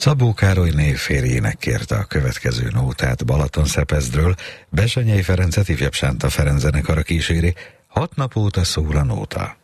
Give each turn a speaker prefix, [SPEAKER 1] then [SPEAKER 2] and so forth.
[SPEAKER 1] Szabó Károly névférjének kérte a következő nótát Balatonszepesdről, Bessenyei Ferencet ifjabb Sánta Ferenc zenekara kíséri, 6 nap óta szól a nóta.